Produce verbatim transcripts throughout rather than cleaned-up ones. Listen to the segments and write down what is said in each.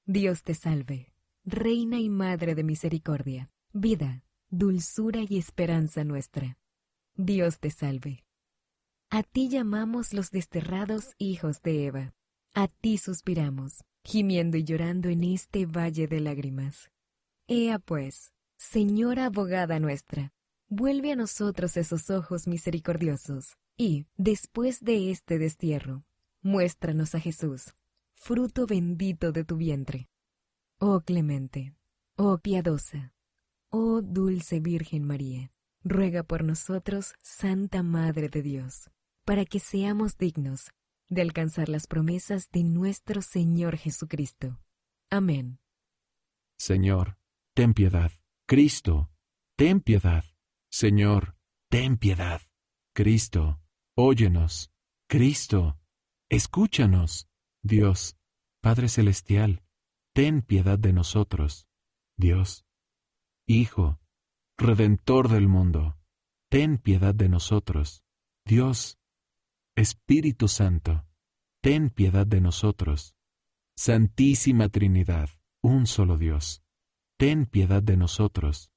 Dios te salve, Reina y Madre de misericordia, vida, dulzura y esperanza nuestra. Dios te salve. A ti llamamos los desterrados hijos de Eva. A ti suspiramos, gimiendo y llorando en este valle de lágrimas. Ea pues, Señora abogada nuestra, vuelve a nosotros esos ojos misericordiosos, y, después de este destierro, muéstranos a Jesús, fruto bendito de tu vientre. Oh clemente, oh piadosa, oh dulce Virgen María, ruega por nosotros, Santa Madre de Dios, para que seamos dignos de alcanzar las promesas de nuestro Señor Jesucristo. Amén. Señor, ten piedad. Cristo, ten piedad. Señor, ten piedad. Cristo, óyenos. Cristo, escúchanos. Dios, Padre Celestial, ten piedad de nosotros. Dios, Hijo, Redentor del mundo, ten piedad de nosotros. Dios, Espíritu Santo, ten piedad de nosotros. Santísima Trinidad, un solo Dios, ten piedad de nosotros.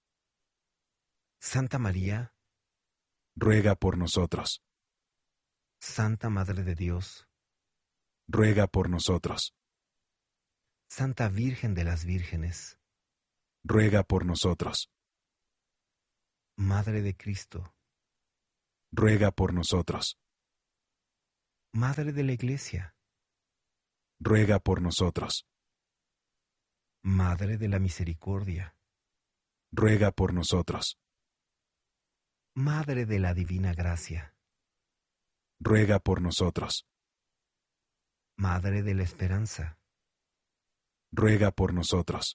Santa María, ruega por nosotros. Santa Madre de Dios, ruega por nosotros. Santa Virgen de las Vírgenes, ruega por nosotros. Madre de Cristo, ruega por nosotros. Madre de la Iglesia, ruega por nosotros. Madre de la Misericordia, ruega por nosotros. Madre de la Divina Gracia, ruega por nosotros. Madre de la Esperanza, ruega por nosotros.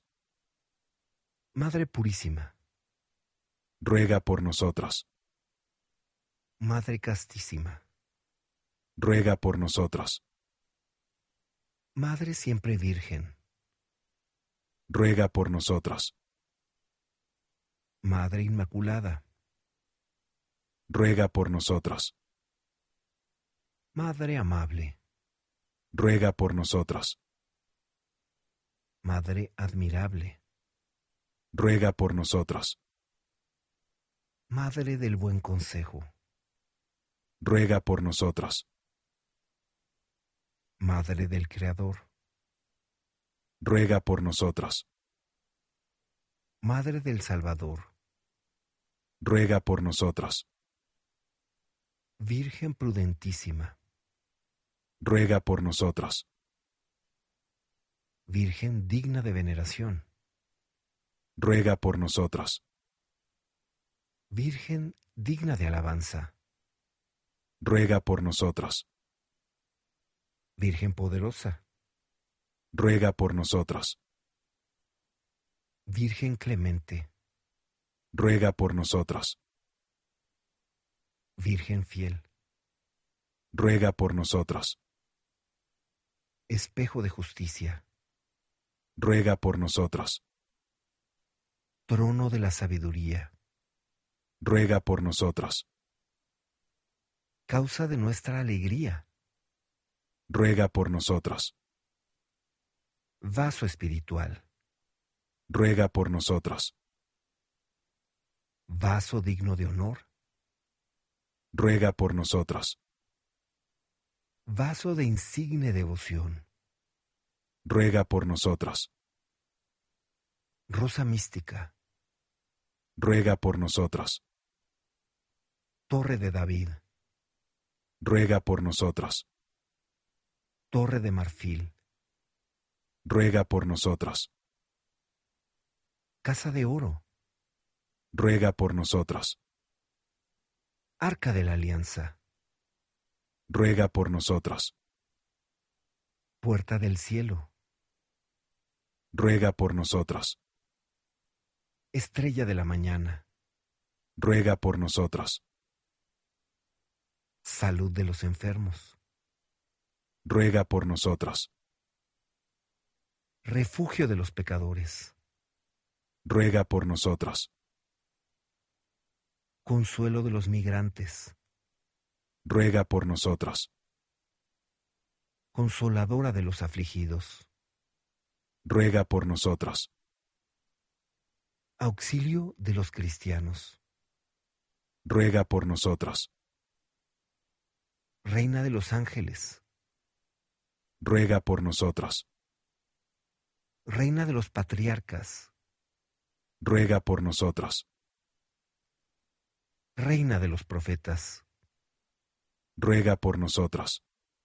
Madre Purísima, ruega por nosotros. Madre Castísima, ruega por nosotros. Madre Siempre Virgen, ruega por nosotros. Madre Inmaculada, ruega por nosotros. Madre Amable, ruega por nosotros. Madre Admirable, ruega por nosotros. Madre del Buen Consejo, ruega por nosotros. Madre del Creador, ruega por nosotros. Madre del Salvador, ruega por nosotros. Virgen Prudentísima, ruega por nosotros. Virgen digna de veneración, ruega por nosotros. Virgen digna de alabanza, ruega por nosotros. Virgen poderosa, ruega por nosotros. Virgen clemente, ruega por nosotros. Virgen fiel, ruega por nosotros. espejo de justicia, ruega por nosotros. trono de la sabiduría, ruega por nosotros. causa de nuestra alegría, ruega por nosotros. vaso espiritual, ruega por nosotros. vaso digno de honor, ruega por nosotros. vaso de insigne devoción, ruega por nosotros. rosa mística, ruega por nosotros. torre de David, ruega por nosotros. torre de marfil, ruega por nosotros. casa de oro, ruega por nosotros. arca de la alianza, ruega por nosotros. puerta del cielo, ruega por nosotros. estrella de la mañana, ruega por nosotros. salud de los enfermos, ruega por nosotros. refugio de los pecadores, ruega por nosotros. consuelo de los migrantes, ruega por nosotros. consoladora de los afligidos, ruega por nosotros. Auxilio de los cristianos. Ruega por nosotros. Reina de los ángeles. Ruega por nosotros. Reina de los patriarcas. Ruega por nosotros. Reina de los profetas. Ruega por nosotros.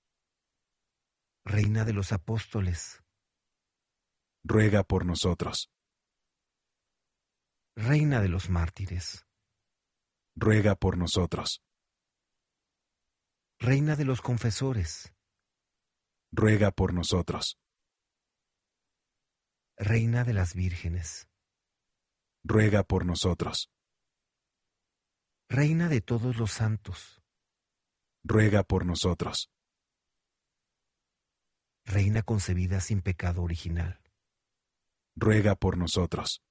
Reina de los apóstoles. Ruega por nosotros. Reina de los mártires. Ruega por nosotros. Reina de los confesores. Ruega por nosotros. Reina de las vírgenes. Ruega por nosotros. Reina de todos los santos. Ruega por nosotros. Reina concebida sin pecado original. Ruega por nosotros.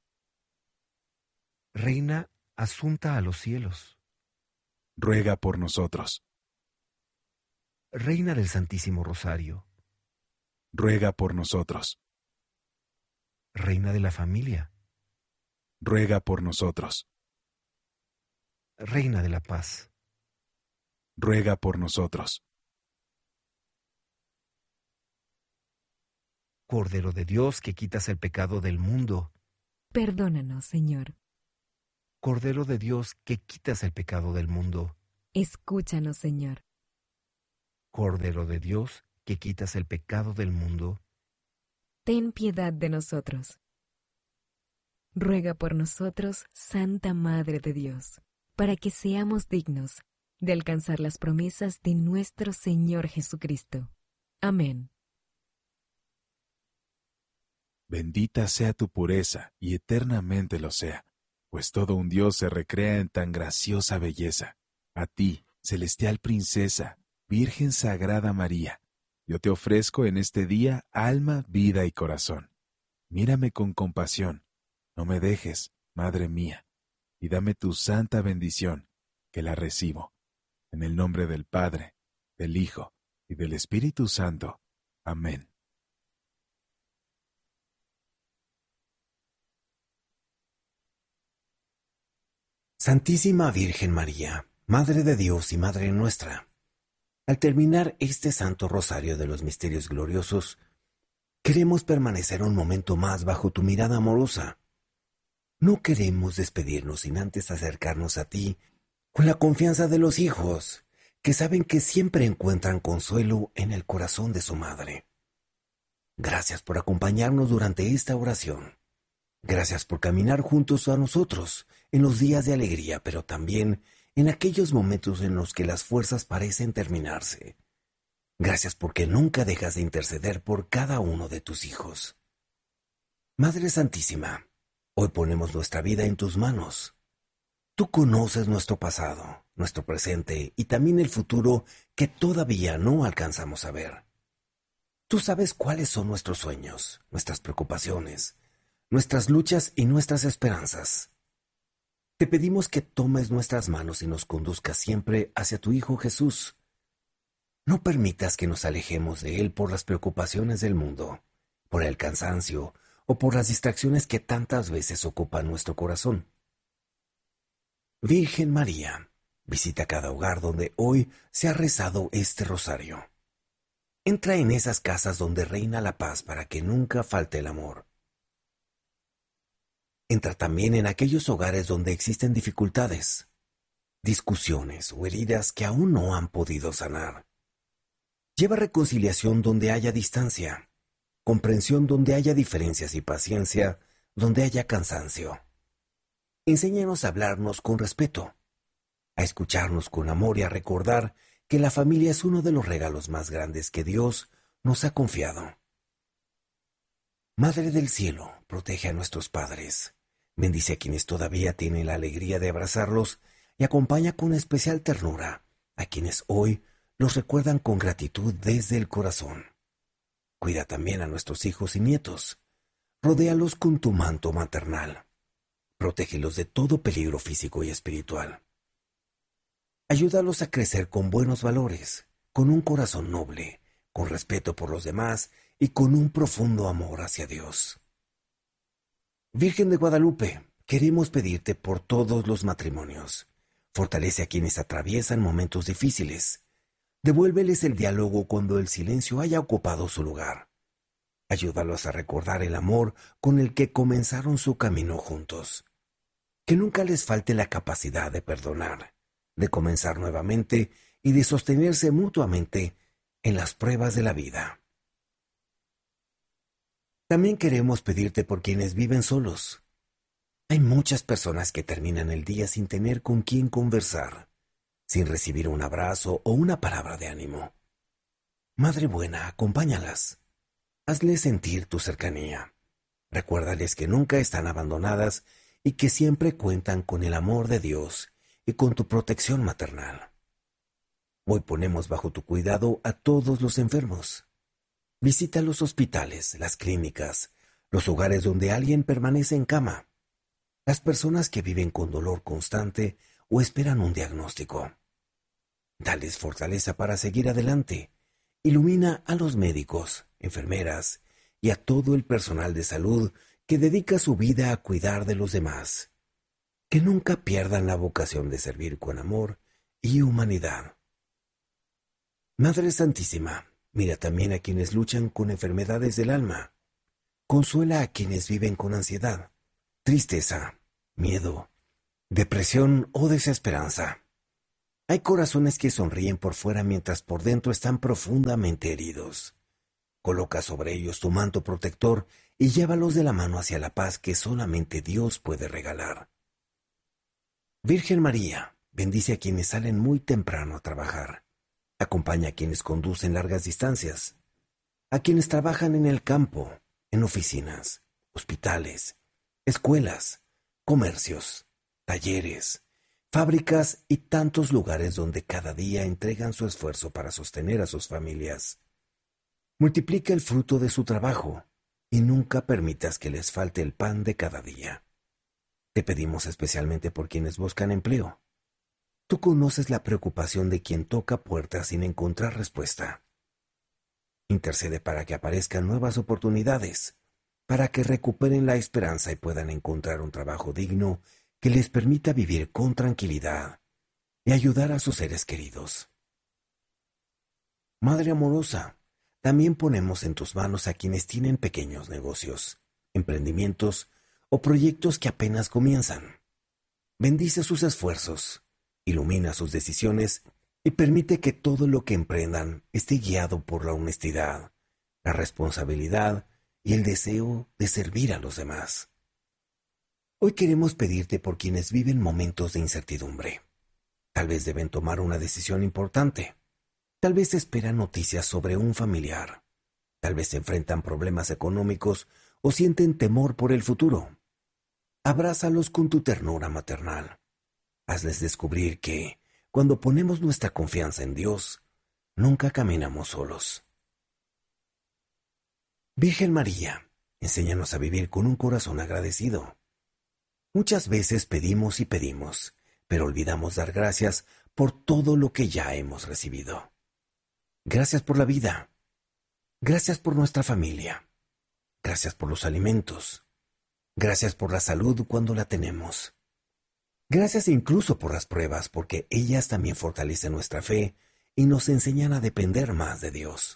Reina asunta a los cielos. Ruega por nosotros. Reina del Santísimo Rosario. Ruega por nosotros. Reina de la familia. Ruega por nosotros. Reina de la paz. Ruega por nosotros. Cordero de Dios que quitas el pecado del mundo. Perdónanos, Señor. Cordero de Dios que quitas el pecado del mundo. Escúchanos, Señor. Cordero de Dios que quitas el pecado del mundo. Ten piedad de nosotros. Ruega por nosotros, Santa Madre de Dios, para que seamos dignos de alcanzar las promesas de nuestro Señor Jesucristo. Amén. Bendita sea tu pureza, y eternamente lo sea, pues todo un Dios se recrea en tan graciosa belleza. A ti, celestial princesa, Virgen Sagrada María, yo te ofrezco en este día alma, vida y corazón. Mírame con compasión, no me dejes, Madre mía, y dame tu santa bendición, que la recibo. En el nombre del Padre, del Hijo y del Espíritu Santo. Amén. Santísima Virgen María, Madre de Dios y Madre nuestra, al terminar este Santo Rosario de los Misterios Gloriosos, queremos permanecer un momento más bajo tu mirada amorosa. No queremos despedirnos sin antes acercarnos a ti con la confianza de los hijos, que saben que siempre encuentran consuelo en el corazón de su madre. Gracias por acompañarnos durante esta oración. Gracias por caminar juntos a nosotros en los días de alegría, pero también en aquellos momentos en los que las fuerzas parecen terminarse. Gracias porque nunca dejas de interceder por cada uno de tus hijos. Madre Santísima, hoy ponemos nuestra vida en tus manos. Tú conoces nuestro pasado, nuestro presente y también el futuro que todavía no alcanzamos a ver. Tú sabes cuáles son nuestros sueños, nuestras preocupaciones, nuestras luchas y nuestras esperanzas. Te pedimos que tomes nuestras manos y nos conduzcas siempre hacia tu Hijo Jesús. No permitas que nos alejemos de Él por las preocupaciones del mundo, por el cansancio o por las distracciones que tantas veces ocupan nuestro corazón. Virgen María, visita cada hogar donde hoy se ha rezado este rosario. Entra en esas casas donde reina la paz para que nunca falte el amor. Entra también en aquellos hogares donde existen dificultades, discusiones o heridas que aún no han podido sanar. Lleva reconciliación donde haya distancia, comprensión donde haya diferencias y paciencia donde haya cansancio. Enséñanos a hablarnos con respeto, a escucharnos con amor y a recordar que la familia es uno de los regalos más grandes que Dios nos ha confiado. Madre del cielo, protege a nuestros padres. Bendice a quienes todavía tienen la alegría de abrazarlos y acompaña con especial ternura a quienes hoy los recuerdan con gratitud desde el corazón. Cuida también a nuestros hijos y nietos. Rodéalos con tu manto maternal. Protégelos de todo peligro físico y espiritual. Ayúdalos a crecer con buenos valores, con un corazón noble, con respeto por los demás y con un profundo amor hacia Dios. Virgen de Guadalupe, queremos pedirte por todos los matrimonios. Fortalece a quienes atraviesan momentos difíciles. Devuélveles el diálogo cuando el silencio haya ocupado su lugar. Ayúdalos a recordar el amor con el que comenzaron su camino juntos. Que nunca les falte la capacidad de perdonar, de comenzar nuevamente y de sostenerse mutuamente en las pruebas de la vida. También queremos pedirte por quienes viven solos. Hay muchas personas que terminan el día sin tener con quién conversar, sin recibir un abrazo o una palabra de ánimo. Madre buena, acompáñalas. Hazles sentir tu cercanía. Recuérdales que nunca están abandonadas y que siempre cuentan con el amor de Dios y con tu protección maternal. Hoy ponemos bajo tu cuidado a todos los enfermos. Visita los hospitales, las clínicas, los hogares donde alguien permanece en cama, las personas que viven con dolor constante o esperan un diagnóstico. Dales fortaleza para seguir adelante. Ilumina a los médicos, enfermeras y a todo el personal de salud que dedica su vida a cuidar de los demás. Que nunca pierdan la vocación de servir con amor y humanidad. Madre Santísima, mira también a quienes luchan con enfermedades del alma. Consuela a quienes viven con ansiedad, tristeza, miedo, depresión o desesperanza. Hay corazones que sonríen por fuera mientras por dentro están profundamente heridos. Coloca sobre ellos tu manto protector y llévalos de la mano hacia la paz que solamente Dios puede regalar. Virgen María, bendice a quienes salen muy temprano a trabajar. Acompaña a quienes conducen largas distancias, a quienes trabajan en el campo, en oficinas, hospitales, escuelas, comercios, talleres, fábricas y tantos lugares donde cada día entregan su esfuerzo para sostener a sus familias. Multiplica el fruto de su trabajo y nunca permitas que les falte el pan de cada día. Te pedimos especialmente por quienes buscan empleo. Tú conoces la preocupación de quien toca puertas sin encontrar respuesta. Intercede para que aparezcan nuevas oportunidades, para que recuperen la esperanza y puedan encontrar un trabajo digno que les permita vivir con tranquilidad y ayudar a sus seres queridos. Madre amorosa, también ponemos en tus manos a quienes tienen pequeños negocios, emprendimientos o proyectos que apenas comienzan. Bendice sus esfuerzos, ilumina sus decisiones y permite que todo lo que emprendan esté guiado por la honestidad, la responsabilidad y el deseo de servir a los demás. Hoy queremos pedirte por quienes viven momentos de incertidumbre. Tal vez deben tomar una decisión importante. Tal vez esperan noticias sobre un familiar. Tal vez enfrentan problemas económicos o sienten temor por el futuro. Abrázalos con tu ternura maternal. Hazles descubrir que, cuando ponemos nuestra confianza en Dios, nunca caminamos solos. Virgen María, enséñanos a vivir con un corazón agradecido. Muchas veces pedimos y pedimos, pero olvidamos dar gracias por todo lo que ya hemos recibido. Gracias por la vida. Gracias por nuestra familia. Gracias por los alimentos. Gracias por la salud cuando la tenemos. Gracias incluso por las pruebas, porque ellas también fortalecen nuestra fe y nos enseñan a depender más de Dios.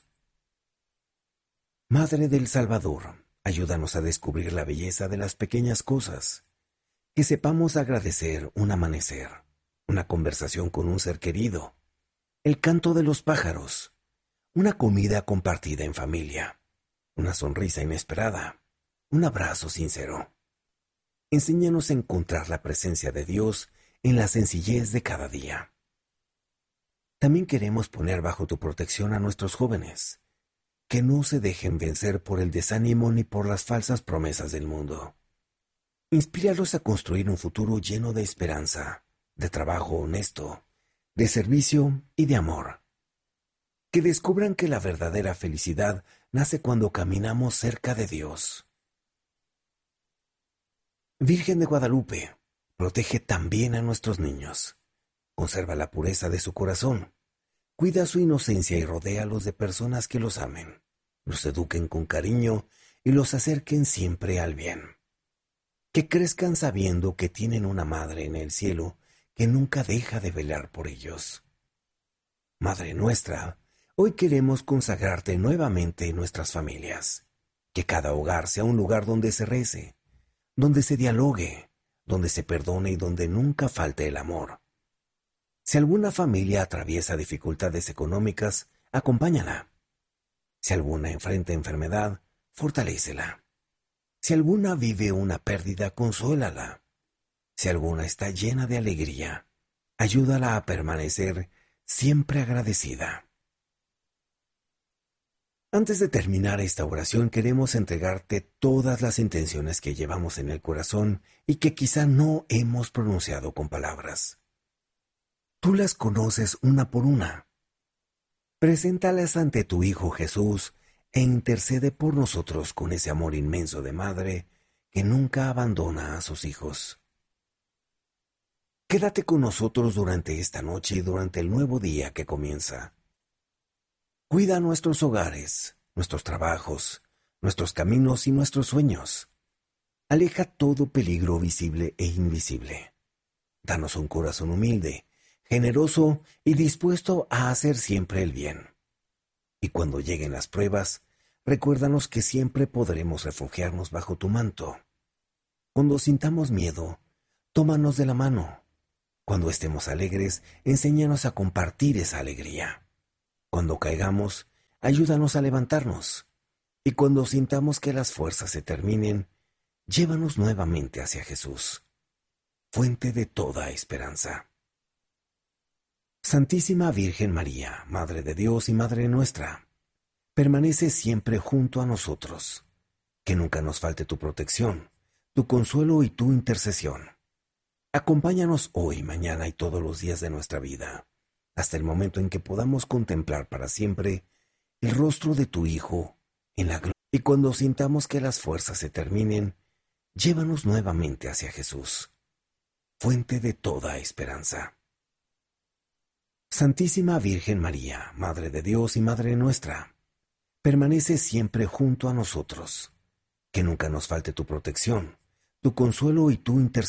Madre del Salvador, ayúdanos a descubrir la belleza de las pequeñas cosas. Que sepamos agradecer un amanecer, una conversación con un ser querido, el canto de los pájaros, una comida compartida en familia, una sonrisa inesperada, un abrazo sincero. Enséñanos a encontrar la presencia de Dios en la sencillez de cada día. También queremos poner bajo tu protección a nuestros jóvenes, que no se dejen vencer por el desánimo ni por las falsas promesas del mundo. Inspíralos a construir un futuro lleno de esperanza, de trabajo honesto, de servicio y de amor. Que descubran que la verdadera felicidad nace cuando caminamos cerca de Dios. Virgen de Guadalupe, protege también a nuestros niños. Conserva la pureza de su corazón. Cuida su inocencia y rodéalos de personas que los amen, los eduquen con cariño y los acerquen siempre al bien. Que crezcan sabiendo que tienen una madre en el cielo que nunca deja de velar por ellos. Madre nuestra, hoy queremos consagrarte nuevamente en nuestras familias. Que cada hogar sea un lugar donde se rece, donde se dialogue, donde se perdone y donde nunca falte el amor. Si alguna familia atraviesa dificultades económicas, acompáñala. Si alguna enfrenta enfermedad, fortalécela. Si alguna vive una pérdida, consuélala. Si alguna está llena de alegría, ayúdala a permanecer siempre agradecida. Antes de terminar esta oración, queremos entregarte todas las intenciones que llevamos en el corazón y que quizá no hemos pronunciado con palabras. Tú las conoces una por una. Preséntalas ante tu Hijo Jesús e intercede por nosotros con ese amor inmenso de madre que nunca abandona a sus hijos. Quédate con nosotros durante esta noche y durante el nuevo día que comienza. Cuida nuestros hogares, nuestros trabajos, nuestros caminos y nuestros sueños. Aleja todo peligro visible e invisible. Danos un corazón humilde, generoso y dispuesto a hacer siempre el bien. Y cuando lleguen las pruebas, recuérdanos que siempre podremos refugiarnos bajo tu manto. Cuando sintamos miedo, tómanos de la mano. Cuando estemos alegres, enséñanos a compartir esa alegría. Cuando caigamos, ayúdanos a levantarnos. Y cuando sintamos que las fuerzas se terminen, llévanos nuevamente hacia Jesús, fuente de toda esperanza. Santísima Virgen María, Madre de Dios y Madre nuestra, permanece siempre junto a nosotros. Que nunca nos falte tu protección, tu consuelo y tu intercesión. Acompáñanos hoy, mañana y todos los días de nuestra vida, hasta el momento en que podamos contemplar para siempre el rostro de tu Hijo en la gloria. Y cuando sintamos que las fuerzas se terminen, llévanos nuevamente hacia Jesús, fuente de toda esperanza. Santísima Virgen María, Madre de Dios y Madre nuestra, permanece siempre junto a nosotros. Que nunca nos falte tu protección, tu consuelo y tu intercesión.